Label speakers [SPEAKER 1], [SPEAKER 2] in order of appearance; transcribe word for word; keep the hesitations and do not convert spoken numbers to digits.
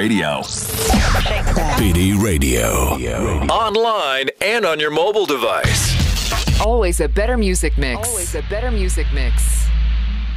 [SPEAKER 1] Radio. P D Radio. Online and on your mobile device.
[SPEAKER 2] Always a better music mix.
[SPEAKER 3] Always a better music mix.